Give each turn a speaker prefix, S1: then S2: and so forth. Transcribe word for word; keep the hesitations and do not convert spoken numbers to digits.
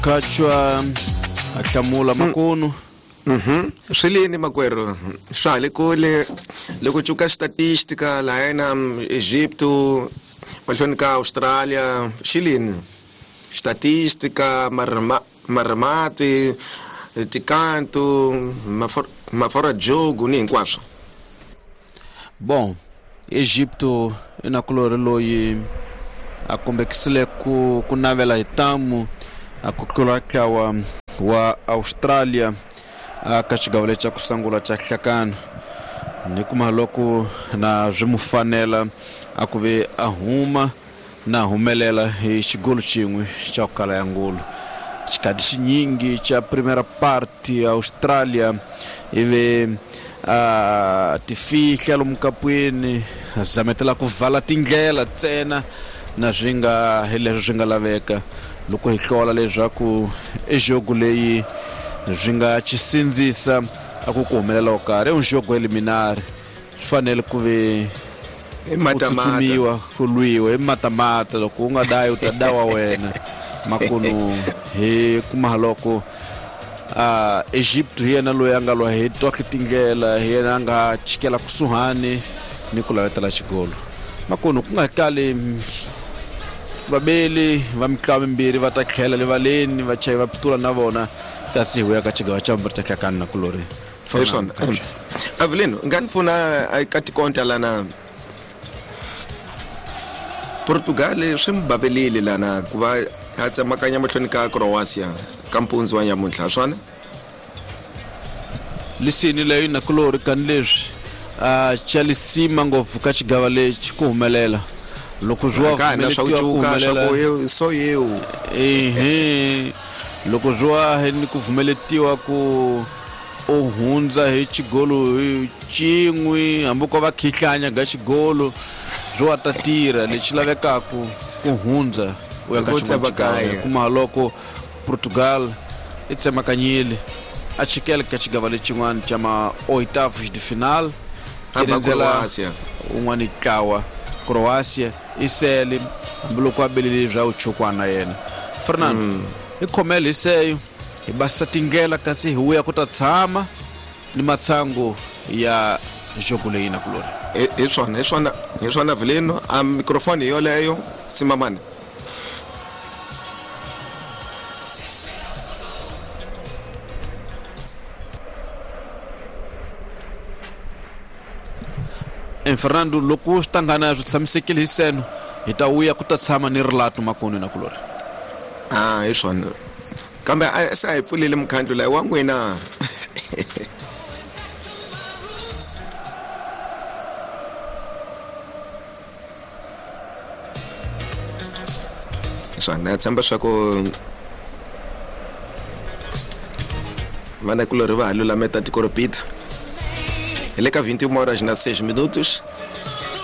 S1: kachwa akhamula makunu.
S2: Mhm. Swilini makwerhu. Swa le kule loko chuka statistika la na Egipto, mahlweni ka Australia, xilini. Statistika marma marmati tikanto mafora mafora jogo ni hinkwaswo.
S1: Bom, Egipto ina kulori loyi a kombekisile ku ku navela hi tamu a ku tlula kawa wa Australia a ka xigavele xa ku sangula xa hlakana ni kuma loko na zwimufanela a ku ve a huma na humelela hi xigolo xin'we xa ku kala ya ngulu xikadi xinyingi xa primera parte Australia ive a ti fihla lomu kapwini zametela ku vala tindlela ntsena na swi nga hileswi swi nga laveka loko hi hlola leswaku ejogo leyi swi nga chisindzisa a ku ku humelela karhi un jogo eliminari swi fanele ku ve
S2: Matamata
S1: ku lwiwa hi matamata loko u nga dayi u ta dawa wena makunu hi kuma loko a Egypt hi yena loyi a nga lwa hi twaka tingela hi yena a nga chikela kusuhani ni ku lavetela xigolo makunu ku nga kali vabeli va mitlawa mimbirhi va ta tlhela le valeni va chayi va pitula na vona ta sihuya ka xigawa xa mbirhi ta hlakani na kulori
S2: Fison. Avelino ngani pfuna ka tikonta lana Portugal swi mbabelile lana ku va ha tsamakanya mahlweni ka Croatia ka mpundzu wa nyamuntlha swona
S1: lisini leyi na kulori kan leswi a chalisima ngopfu ka xigava lexi ku humelela loko zwa
S2: kana swa uchuka swa ku so yeu
S1: ehe loko zwa ni ku vumeletiwa ku o hundza hi xigolo hi cin'we hambi ko va khihlanya ga xigolo zwa ta tira lexi lavekaku ku hundza u ya ka xigava kuma loko Portugal i tsemakanyile a chikela ka xigava lexin'wana xa ma oitavos de final
S2: Croatia
S1: un'wana tlawa Croatia isele loko abelile bya uchukwana yena Fernando i khomela iseyo i basa tingela kasi hi uya ku ta tshama ni matsango ya jogo leyi na kulori
S2: hi swona hi swona hi swona Veleno a microphone yo leyo simamani
S1: en Fernando loko stangana swi tshamisekile hiseno hi ta uya ku ta tshama ni rilato makunu na kulori
S2: ah hi swona kambe a sa hi pfulile mkhandlo la wa n'wina swona tsamba swa ku vana kulori va halulameta tikoropita ele ka vinte e uma horas na seis minutos